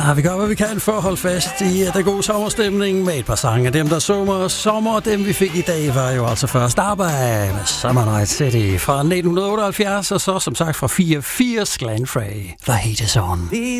Vi gør, hvad vi kan for at holde fast i den gode sommerstemning med et par sange. Dem, der sommer, dem vi fik i dag, var jo altså først arbejde med Summer Night City fra 1978, og så som sagt fra 84 Glenn Frey, The Heat Is On.